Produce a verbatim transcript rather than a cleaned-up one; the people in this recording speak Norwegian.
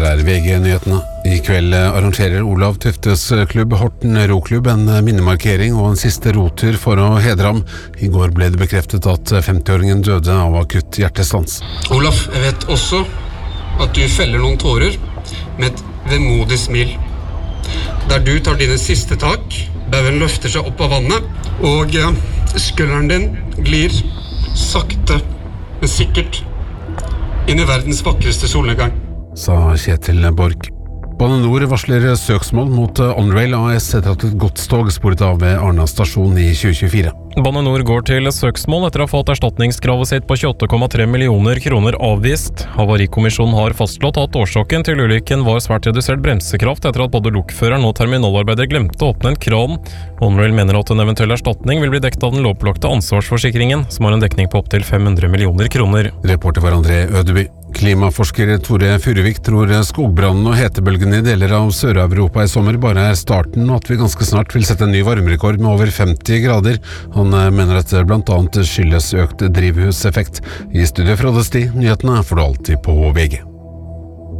Her er V G-nyhetene. I kveld arrangerer Olav Tuftes klubb Horten Roklubb en minnemarkering og en siste rotur for å hedre ham. I går ble det bekreftet at femtiåringen døde av akutt hjertestans. Olav, jeg vet også at du feller noen tårer med et vemodig smil. Der du tar dine siste tak, baugen løfter seg opp av vannet, og skulderen din glir sakte, men sikkert inn i verdens vakreste solnedgang, sa Kjetil Borch. Bane Nor varsler søksmål mot OnRail A S etter at et godstog sporet av ved Arna stasjon i tjue tjuefire. Bane Nor går til søksmål etter å ha fått erstatningskravet sitt på tjueåtte komma tre millioner kroner avvist. Havarikommisjonen har fastslått at årsaken til ulykken var svært redusert bremsekraft etter at både lokføreren og terminalarbeider glemte å åpne en kran. OnRail mener at en eventuell erstatning vil bli dekket av den lovpålagte ansvarsforsikringen, som har en dekning på opptil fem hundre millioner kroner. Reporter var André Ødeby. Klimaforsker Tore Furuvik tror skogbrannen og hetebølgen i deler av Sør-Europa i sommer bare er starten, og at vi ganske snart vil sette en ny varmerekord med over femti grader. Han mener at det blant annet skyldes økt drivhuseffekt. I studio fra Frode Sti, nyhetene får du alltid på V G.